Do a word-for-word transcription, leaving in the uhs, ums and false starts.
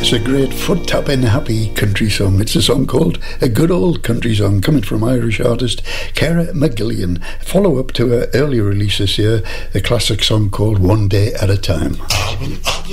It's a great foot-tapping, happy country song. It's a song called A Good Old Country Song, coming from Irish artist Cara McGillian. Follow-up to her earlier release this year, a classic song called One Day at a Time. Album of